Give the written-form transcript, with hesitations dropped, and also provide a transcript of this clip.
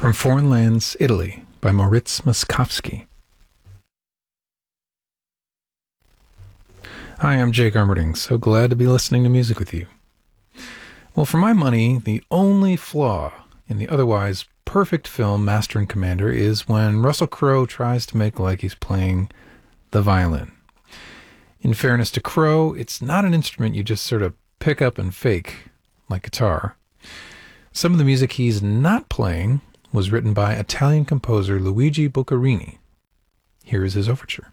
From Foreign Lands, Italy, by Moritz Moszkowski. Hi, I'm Jake Armerding. So glad to be listening to music with you. Well, for my money, the only flaw in the otherwise perfect film Master and Commander is when Russell Crowe tries to make like he's playing the violin. In fairness to Crowe, it's not an instrument you just sort of pick up and fake, like guitar. Some of the music he's not playing was written by Italian composer Luigi Boccherini. Here is his overture.